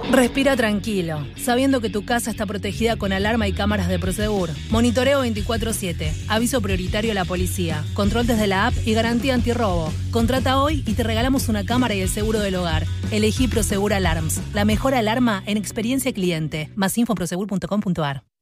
Respira tranquilo, sabiendo que tu casa está protegida con alarma y cámaras de Prosegur. Monitoreo 24/7, aviso prioritario a la policía, control desde la app y garantía antirrobo. Contrata hoy y te regalamos una cámara y el seguro del hogar. Elegí Prosegur Alarms, la mejor alarma en experiencia cliente. Más info en prosegur.com.ar.